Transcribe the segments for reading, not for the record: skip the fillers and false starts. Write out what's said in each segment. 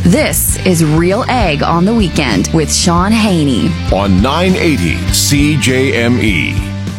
This is Real Ag on the Weekend with Sean Haney on 980 CJME.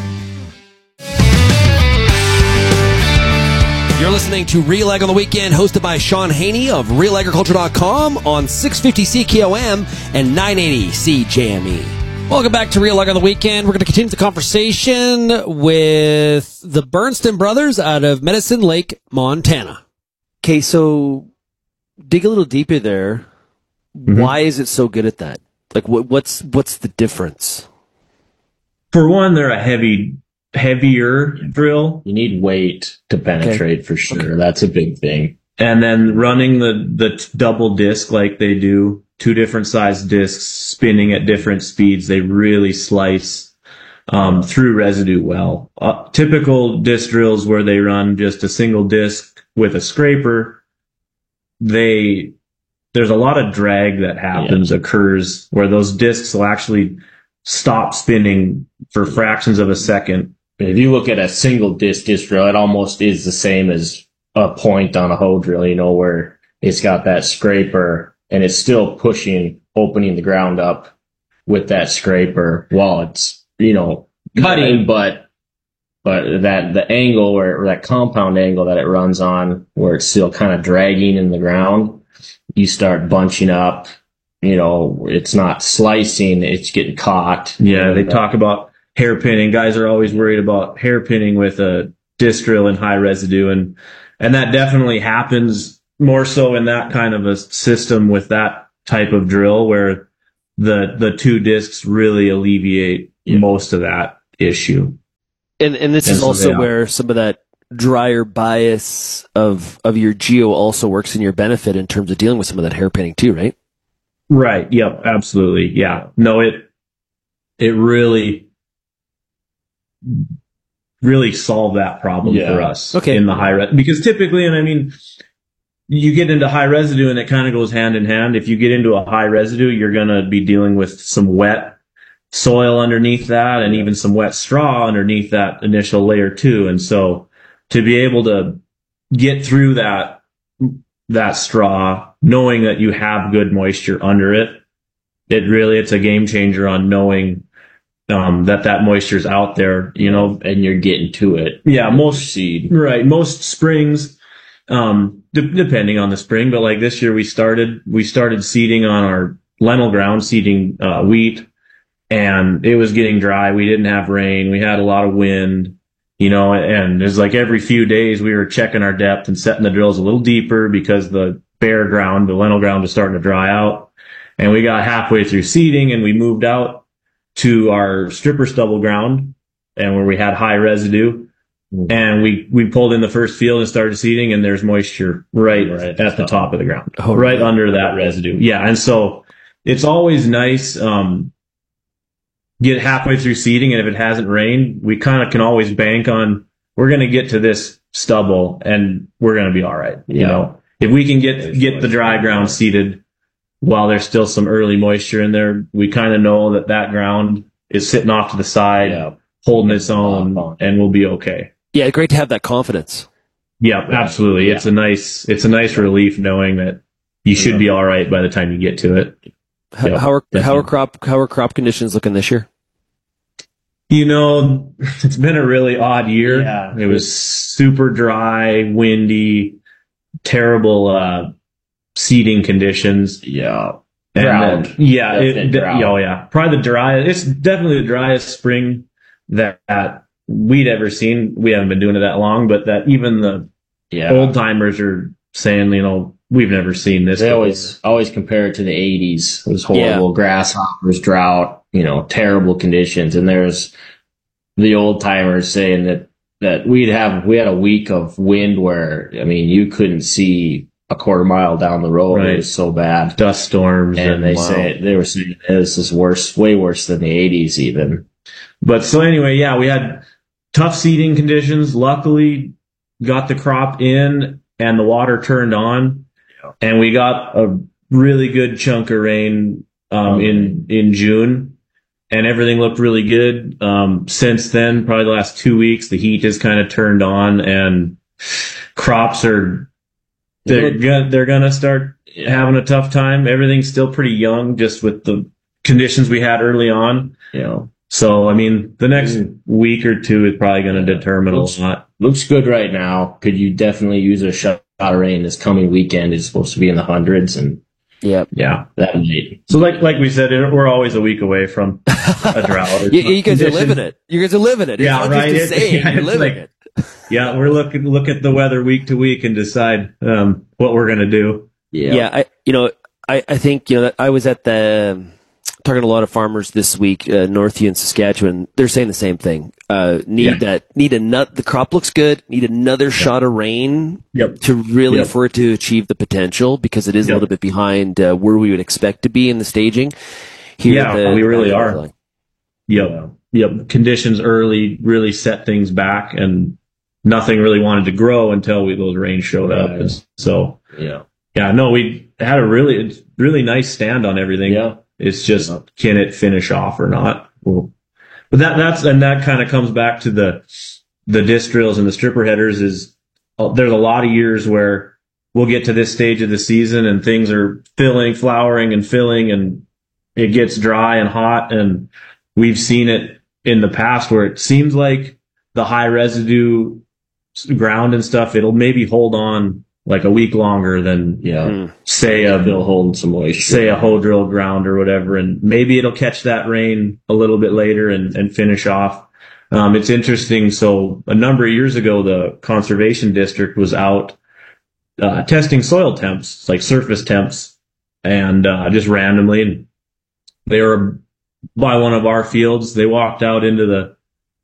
You're listening to Real Ag on the Weekend, hosted by Sean Haney of RealAgriculture.com on 650 CKOM and 980 CJME. Welcome back to Real Ag on the Weekend. We're going to continue the conversation with the Bernston brothers out of Medicine Lake, Montana. Okay, so dig a little deeper there. Mm-hmm. Why is it so good at that? Like, what's the difference? For one, they're a heavier drill. You need weight to penetrate for sure. Okay. That's a big thing. And then running the double disc like they do, 2 different size discs spinning at different speeds, they really slice through residue well. Typical disc drills where they run just a single disc with a scraper, there's a lot of drag that occurs where those discs will actually stop spinning for fractions of a second. If you look at a single disc drill, it almost is the same as a point on a hoe drill, where it's got that scraper and it's still opening the ground up with that scraper while it's, cutting, but the angle or that compound angle that it runs on, where it's still kind of dragging in the ground, you start bunching up, it's not slicing, it's getting caught. Yeah, they talk about hairpinning. Guys are always worried about hairpinning with a disc drill and high residue, and that definitely happens more so in that kind of a system with that type of drill where the 2 discs really alleviate most of that issue. And this is also where some of that drier bias of your geo also works in your benefit in terms of dealing with some of that hairpinning too, right? Right. Yep. Absolutely. Yeah. No, it really solved that problem for us in the high because typically, and you get into high residue and it kind of goes hand in hand. If you get into a high residue, you're going to be dealing with some wet soil underneath that and even some wet straw underneath that initial layer too. And so to be able to get through that straw, knowing that you have good moisture under it, it's a game changer on knowing that moisture's out there, and you're getting to it. Yeah, most springs, depending on the spring, but like this year we started seeding on our lentil ground, seeding wheat, and it was getting dry. We didn't have rain. We had a lot of wind, and it's like every few days we were checking our depth and setting the drills a little deeper because the bare ground, the lentil ground, was starting to dry out. And we got halfway through seeding and we moved out to our stripper stubble ground and where we had high residue. And we pulled in the first field and started seeding, and there's moisture right at the top of the ground, right under that residue. Yeah. And so it's always nice, get halfway through seeding, and if it hasn't rained, we kind of can always bank on, we're going to get to this stubble and we're going to be all right. If we can get the dry ground seeded while there's still some early moisture in there, we kind of know that ground is sitting off to the side, holding its own, and we'll be okay. Yeah, great to have that confidence. Yeah, absolutely. Yeah. It's a nice relief knowing that you should be all right by the time you get to it. How are crop conditions looking this year? It's been a really odd year. Yeah. It was super dry, windy, terrible seeding conditions. Yeah. Drought. Probably the driest. It's definitely the driest spring that we'd ever seen. We haven't been doing it that long, but that even the old timers are saying, we've never seen this. They always compare it to the 80s. It was horrible. Grasshoppers, drought, terrible conditions. And there's the old timers saying that we had a week of wind where, you couldn't see a quarter mile down the road. Right. It was so bad. Dust storms. And they were saying this is worse, way worse than the 80s even. But so anyway, we had tough seeding conditions. Luckily got the crop in and the water turned on. And we got a really good chunk of rain in June, and everything looked really good. Since then, probably the last 2 weeks, the heat has kind of turned on, and crops are they're gonna start having a tough time. Everything's still pretty young, just with the conditions we had early on. So, I mean, the next week or two is probably going to determine a lot. Looks good right now. Could you definitely use a shot of rain this coming weekend? Is supposed to be in the hundreds, and yeah, that might. So, like we said, we're always a week away from a drought. You guys are living it. You guys are living it. It's not right. Just you're living it. Yeah, we're look at the weather week to week and decide what we're going to do. Yeah. I think that I was at talking to a lot of farmers this week, Northview in Saskatchewan. They're saying the same thing. The crop looks good. Need another shot of rain to really for it to achieve the potential, because it is a little bit behind where we would expect to be in the staging. We really are. Yep. Conditions early really set things back, and nothing really wanted to grow until those rains showed up. And so, we had a really nice stand on everything. Yeah. It's just, can it finish off or not? Well, but that kind of comes back to the disc drills and the stripper headers. Is there's a lot of years where we'll get to this stage of the season and things are flowering and filling, and it gets dry and hot. And we've seen it in the past where it seems like the high residue ground and stuff, it'll maybe hold on like a week longer than, say they'll hold some moisture, say a hoe drill ground or whatever. And maybe it'll catch that rain a little bit later and finish off. It's interesting. So a number of years ago, the conservation district was out, testing soil temps, like surface temps, and, just randomly. And they were by one of our fields. They walked out into the,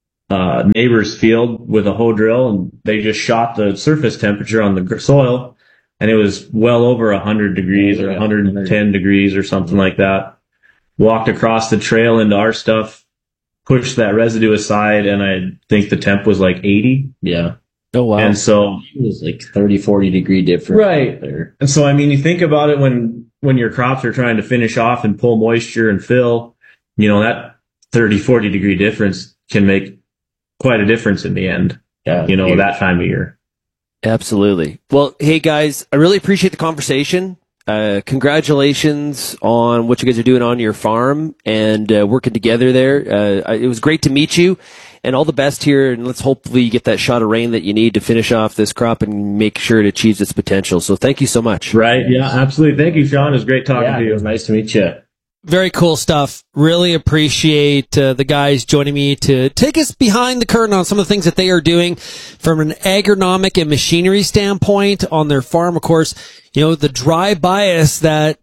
neighbor's field with a hoe drill, and they just shot the surface temperature on the soil, and it was well over 100 degrees or 110 degrees or something like that. Walked across the trail into our stuff, pushed that residue aside, and I think the temp was like 80. Yeah. Oh, wow. And so it was like 30, 40 degree difference. Right. There. And so, I mean, you think about it when your crops are trying to finish off and pull moisture and fill, that 30, 40 degree difference can make quite a difference in the end, that time of year. Absolutely. Well, hey guys, I really appreciate the conversation. Congratulations on what you guys are doing on your farm and working together there. It was great to meet you, and all the best here. And let's hopefully you get that shot of rain that you need to finish off this crop and make sure it achieves its potential. So thank you so much. Right. Yeah, absolutely. Thank you, Sean. It was great talking to you. It was nice to meet you. Very cool stuff. Really appreciate the guys joining me to take us behind the curtain on some of the things that they are doing from an agronomic and machinery standpoint on their farm. Of course, the dry bias that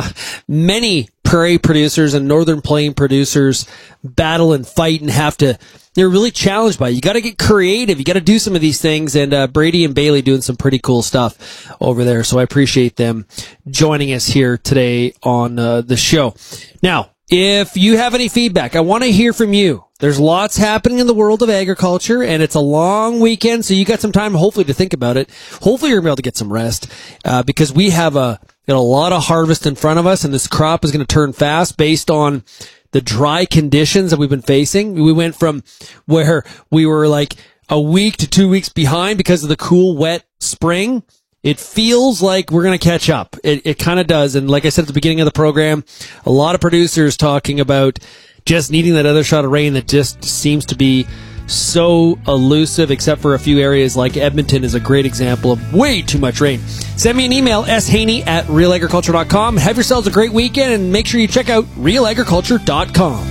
many prairie producers and northern plain producers battle and fight and they're really challenged by. You got to get creative. You got to do some of these things. And Brady and Bailey doing some pretty cool stuff over there. So I appreciate them joining us here today on the show. Now, if you have any feedback, I want to hear from you. There's lots happening in the world of agriculture, and it's a long weekend, so you got some time, hopefully, to think about it. Hopefully, you're going to be able to get some rest, because we have a lot of harvest in front of us, and this crop is going to turn fast based on the dry conditions that we've been facing. We went from where we were like a week to 2 weeks behind because of the cool, wet spring. It feels like we're going to catch up. It kind of does. And like I said at the beginning of the program, a lot of producers talking about just needing that other shot of rain that just seems to be so elusive, except for a few areas like Edmonton is a great example of way too much rain. Send me an email, shaney@realagriculture.com. Have yourselves a great weekend, and make sure you check out realagriculture.com.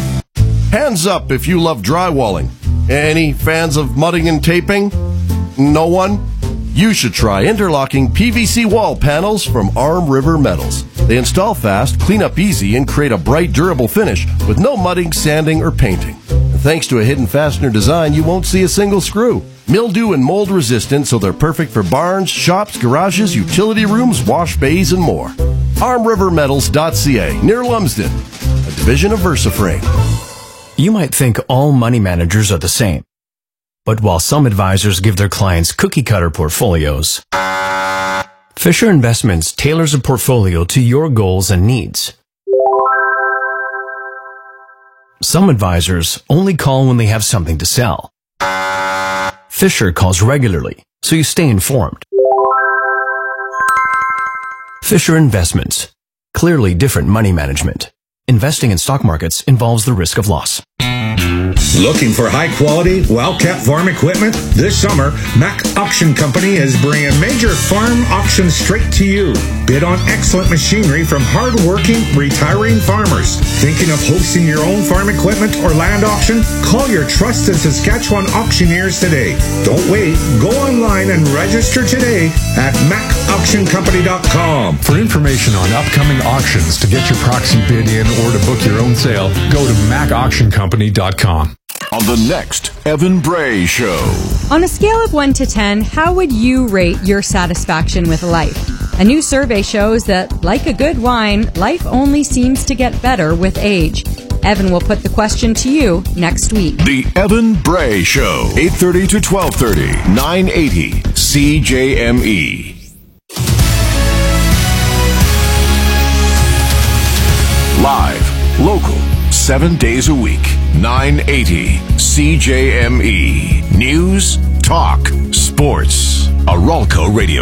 Hands up if you love drywalling. Any fans of mudding and taping? No one? You should try interlocking PVC wall panels from Arm River Metals. They install fast, clean up easy, and create a bright, durable finish with no mudding, sanding, or painting. And thanks to a hidden fastener design, you won't see a single screw. Mildew and mold resistant, so they're perfect for barns, shops, garages, utility rooms, wash bays, and more. ArmRiverMetals.ca, near Lumsden, a division of VersaFrame. You might think all money managers are the same. But while some advisors give their clients cookie-cutter portfolios, Fisher Investments tailors a portfolio to your goals and needs. Some advisors only call when they have something to sell. Fisher calls regularly, so you stay informed. Fisher Investments. Clearly different money management. Investing in stock markets involves the risk of loss. Looking for high-quality, well-kept farm equipment? This summer, Mack Auction Company is bringing major farm auctions straight to you. Bid on excellent machinery from hard-working, retiring farmers. Thinking of hosting your own farm equipment or land auction? Call your trusted Saskatchewan auctioneers today. Don't wait. Go online and register today at MackAuctionCompany.com. For information on upcoming auctions, to get your proxy bid in, or to book your own sale, go to MackAuctionCompany.com. On the next Evan Bray Show. On a scale of 1 to 10, how would you rate your satisfaction with life? A new survey shows that, like a good wine, life only seems to get better with age. Evan will put the question to you next week. The Evan Bray Show, 8:30 to 12:30, 980 CJME. Live, local, 7 days a week, 980 CJME. News, talk, sports. A Ralco radio